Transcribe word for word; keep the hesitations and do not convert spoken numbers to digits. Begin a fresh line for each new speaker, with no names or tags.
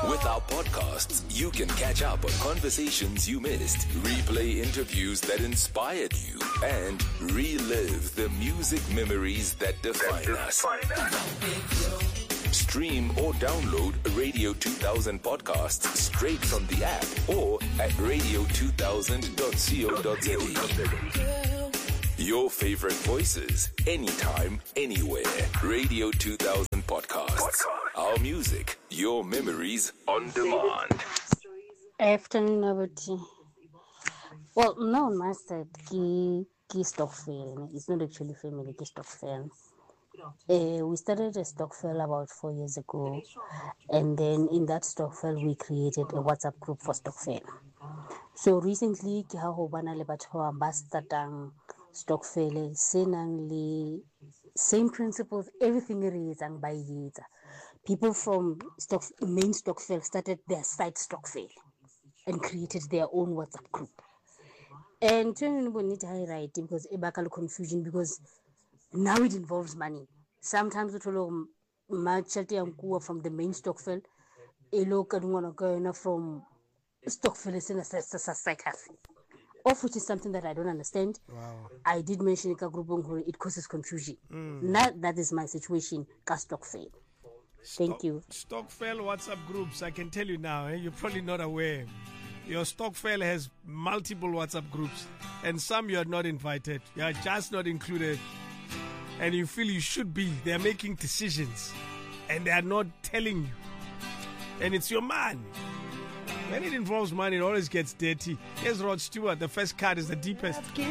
With our podcasts, you can catch up on conversations you missed, replay interviews that inspired you, and relive the music memories that define us. Stream or download Radio two thousand podcasts straight from the app or at radio two thousand dot co dot za. Your favorite voices, anytime, anywhere. Radio two thousand podcasts. Our music, your memories on demand.
Afternoon, everybody. Well, no, on my side, ki ki stokvel. It's not actually family, ki stokvel. Uh, we started a stokvel about four years ago, and then in that stokvel we created a WhatsApp group for stokvel. So recently, ki ha ho bana le batho ba ba startang stokvel, senang le same principles, everything re etsang ba etsa. People from stock main stokvel started their side stokvel and created their own WhatsApp group. And turning need to highlight because it back confusion because now it involves money. Sometimes it will match from the main stokvel, a local one from stokvel is in a side hustle. Of which is something that I don't understand.
Wow.
I did mention it causes confusion. Mm. That, that is my situation. Stokvel. Thank
Stock,
you.
Stokvel WhatsApp groups, I can tell you now, eh, you're probably not aware. Your Stokvel has multiple WhatsApp groups, and some you are not invited. You are just not included. And you feel you should be. They are making decisions, and they are not telling you. And it's your man. When it involves money, it always gets dirty. Here's Rod Stewart. The first card is the deepest.